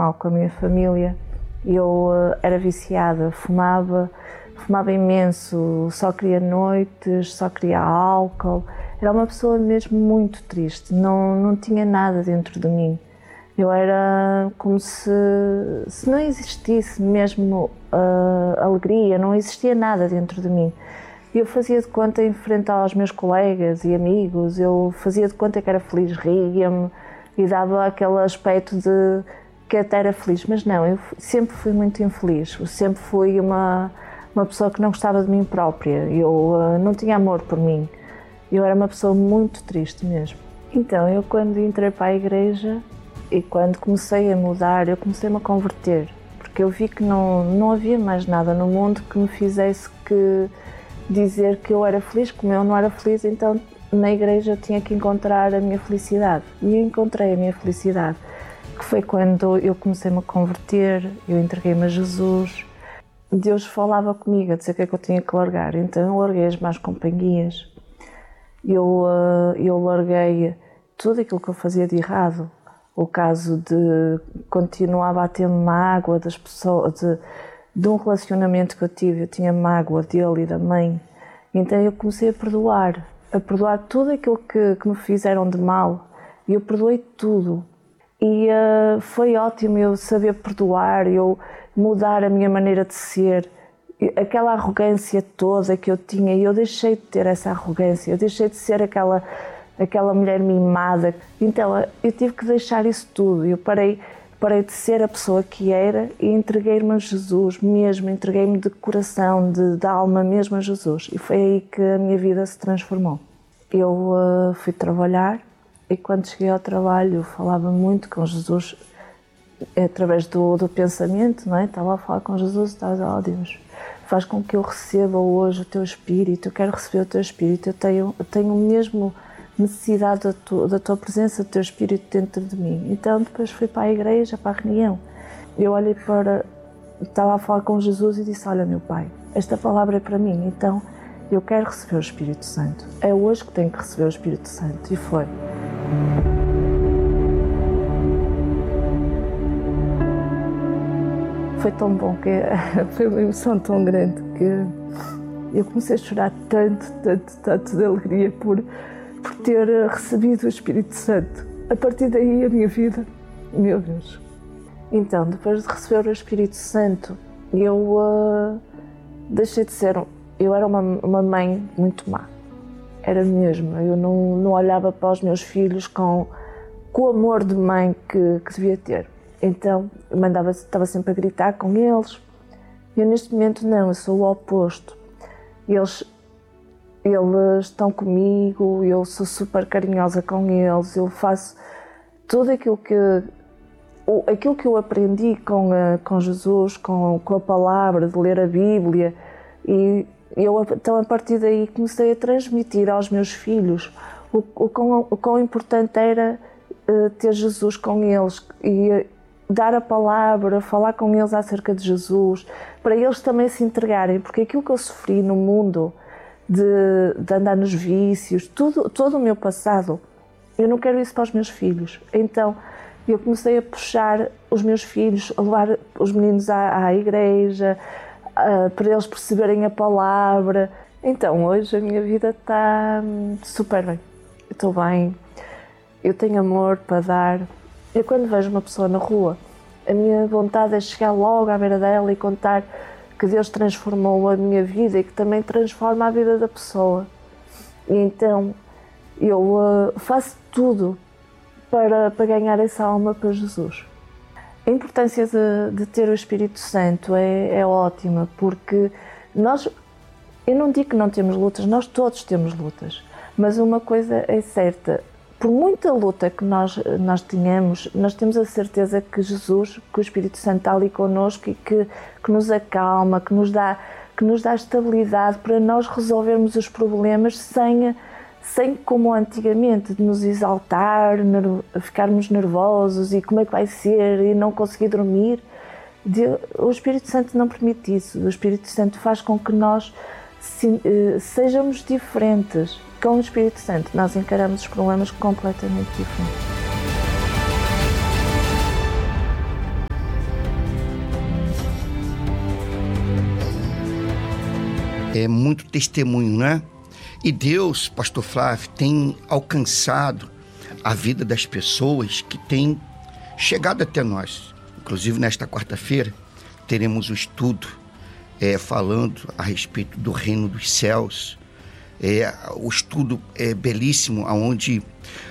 mal com a minha família. Eu era viciada, fumava imenso, só queria noites, só queria álcool. Era uma pessoa mesmo muito triste, não tinha nada dentro de mim. Eu era como se não existisse mesmo alegria, não existia nada dentro de mim. Eu fazia de conta em frente aos meus colegas e amigos, eu fazia de conta que era feliz, ria-me e dava aquele aspecto de que até era feliz, mas não, eu sempre fui muito infeliz, eu sempre fui uma pessoa que não gostava de mim própria, eu não tinha amor por mim, eu era uma pessoa muito triste mesmo. Então, eu quando entrei para a igreja e quando comecei a mudar, eu comecei-me a converter, porque eu vi que não havia mais nada no mundo que me fizesse dizer que eu era feliz, como eu não era feliz, então na igreja eu tinha que encontrar a minha felicidade. E eu encontrei a minha felicidade, que foi quando eu comecei-me a converter, eu entreguei-me a Jesus. Deus falava comigo a dizer que é que eu tinha que largar, então eu larguei as más companhias, eu larguei tudo aquilo que eu fazia de errado. O caso de continuava a ter mágoa das pessoas, de um relacionamento que eu tive, eu tinha mágoa dele e da mãe, então eu comecei a perdoar tudo aquilo que me fizeram de mal, e eu perdoei tudo. E foi ótimo eu saber perdoar, eu mudar a minha maneira de ser, aquela arrogância toda que eu tinha, e eu deixei de ter essa arrogância, eu deixei de ser aquela mulher mimada. Então eu tive que deixar isso tudo, eu parei de ser a pessoa que era e entreguei-me a Jesus mesmo, entreguei-me de coração, de alma mesmo a Jesus, e foi aí que a minha vida se transformou. Eu fui trabalhar e quando cheguei ao trabalho eu falava muito com Jesus através do pensamento, não é? Estava a falar com Jesus, estava a dizer: "Oh Deus, faz com que eu receba hoje o Teu Espírito, eu quero receber o Teu Espírito, eu tenho mesmo necessidade da tua presença, do Teu Espírito dentro de mim." Então depois fui para a igreja, para a reunião. Eu olhei estava a falar com Jesus e disse: "Olha, meu Pai, esta palavra é para mim, então eu quero receber o Espírito Santo. É hoje que tenho que receber o Espírito Santo." E foi. Foi tão bom, foi uma emoção tão grande que eu comecei a chorar tanto de alegria por ter recebido o Espírito Santo. A partir daí a minha vida, meu Deus. Então, depois de receber o Espírito Santo, eu deixei de ser, eu era uma mãe muito má, era mesmo, eu não olhava para os meus filhos com o amor de mãe que devia ter. Então, estava sempre a gritar com eles. Eu neste momento não, eu sou o oposto. Eles estão comigo, eu sou super carinhosa com eles, eu faço tudo aquilo que eu aprendi com Jesus, com a palavra, de ler a Bíblia, e eu então a partir daí comecei a transmitir aos meus filhos o quão importante era ter Jesus com eles e dar a palavra, falar com eles acerca de Jesus, para eles também se entregarem, porque aquilo que eu sofri no mundo, de andar nos vícios, todo o meu passado, eu não quero isso para os meus filhos. Então eu comecei a puxar os meus filhos, a levar os meninos à igreja, para eles perceberem a palavra. Então hoje a minha vida está super bem, eu estou bem, eu tenho amor para dar. Eu quando vejo uma pessoa na rua, a minha vontade é chegar logo à beira dela e contar que Deus transformou a minha vida e que também transforma a vida da pessoa. E então eu faço tudo para ganhar essa alma para Jesus. A importância de ter o Espírito Santo é ótima, porque eu não digo que não temos lutas, nós todos temos lutas, mas uma coisa é certa: por muita luta que nós tenhamos, nós temos a certeza que Jesus, que o Espírito Santo está ali connosco e que nos acalma, que nos dá estabilidade para nós resolvermos os problemas sem como antigamente, de nos exaltar, ficarmos nervosos e como é que vai ser e não conseguir dormir. O Espírito Santo não permite isso. O Espírito Santo faz com que nós sejamos diferentes. Com o Espírito Santo nós encaramos os problemas completamente diferentes. É muito testemunho, né? E Deus, pastor Flávio, tem alcançado a vida das pessoas que têm chegado até nós. Inclusive, nesta quarta-feira, teremos um estudo falando a respeito do reino dos céus. O estudo é belíssimo, onde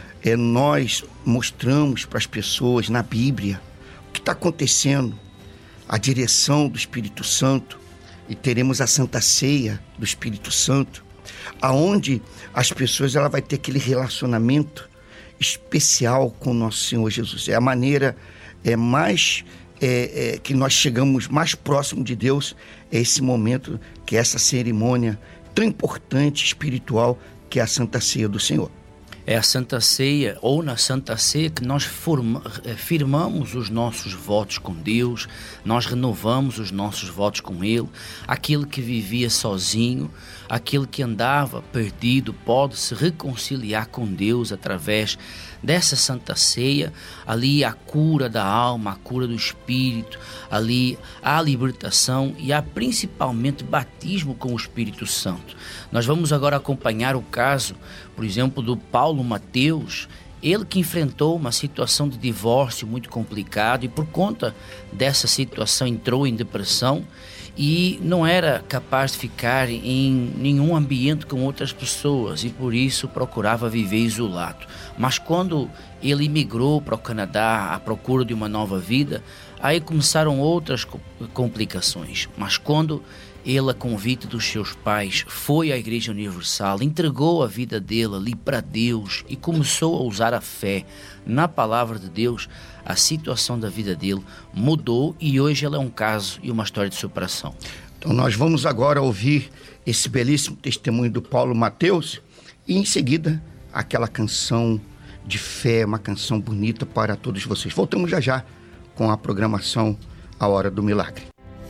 nós mostramos para as pessoas na Bíblia o que está acontecendo, a direção do Espírito Santo, e teremos a Santa Ceia do Espírito Santo, aonde as pessoas ela vai ter aquele relacionamento especial com o nosso Senhor Jesus. É a maneira mais que nós chegamos mais próximo de Deus, é esse momento, que é essa cerimônia tão importante, espiritual, que é a Santa Ceia do Senhor. É a Santa Ceia, ou na Santa Ceia, que nós firmamos os nossos votos com Deus, nós renovamos os nossos votos com Ele. Aquele que vivia sozinho, aquele que andava perdido, pode se reconciliar com Deus através dessa Santa Ceia. Ali a cura da alma, a cura do espírito, ali a libertação e há principalmente batismo com o Espírito Santo. Nós vamos agora acompanhar o caso, por exemplo, do Paulo Mateus, ele que enfrentou uma situação de divórcio muito complicada e por conta dessa situação entrou em depressão e não era capaz de ficar em nenhum ambiente com outras pessoas e por isso procurava viver isolado. Mas quando ele imigrou para o Canadá à procura de uma nova vida, aí começaram outras complicações. Mas quando ele, a convite dos seus pais, foi à Igreja Universal, entregou a vida dele ali para Deus e começou a usar a fé na palavra de Deus, a situação da vida dele mudou e hoje ele é um caso e uma história de superação. Então nós vamos agora ouvir esse belíssimo testemunho do Paulo Mateus e em seguida aquela canção de fé, uma canção bonita para todos vocês. Voltamos já já com a programação A Hora do Milagre.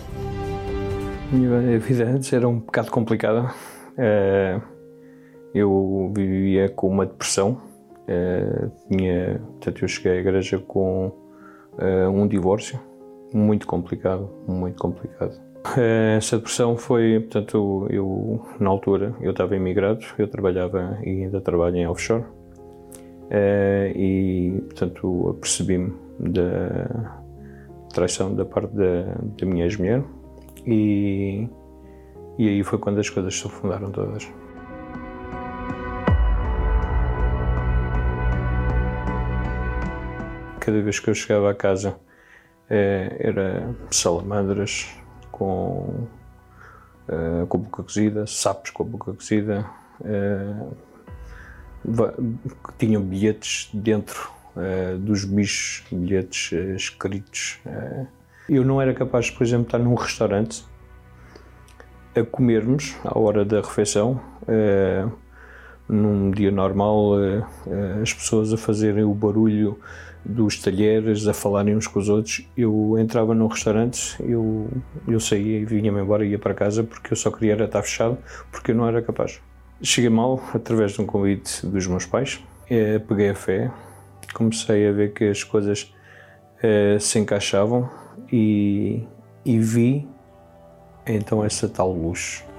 Minha vida antes era um bocado complicada. Eu vivia com uma depressão. Portanto, eu cheguei à igreja com um divórcio muito complicado, muito complicado. Essa depressão foi, portanto, eu na altura, eu estava imigrado, eu trabalhava e ainda trabalho em offshore. E, portanto, apercebi-me da traição da parte da minha ex-mulher. E aí foi quando as coisas se afundaram todas. Cada vez que eu chegava a casa era salamandras com a boca cozida, sapos com a boca cozida, tinham bilhetes dentro dos bichos, bilhetes escritos. Eu não era capaz, por exemplo, de estar num restaurante a comermos à hora da refeição, num dia normal, as pessoas a fazerem o barulho dos talheres, a falarem uns com os outros. Eu entrava num restaurante, eu saía e vinha-me embora e ia para casa porque eu só queria era estar fechado, porque eu não era capaz. Cheguei mal através de um convite dos meus pais, peguei a fé, comecei a ver que as coisas se encaixavam e vi então essa tal luz.